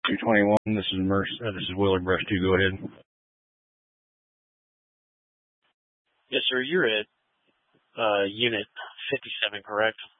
221. This is Willard Brush 2. Go ahead. Yes, sir. You're at Unit 57, correct?